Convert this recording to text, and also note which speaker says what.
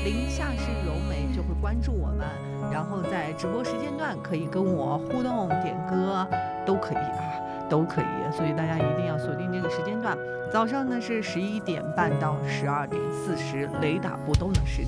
Speaker 1: 林夏是柔美就会关注我们，然后在直播时间段可以跟我互动点歌，都可以啊，都可以，所以大家一定要锁定这个时间段。早上呢是11点半到12点40，雷打不动的时间。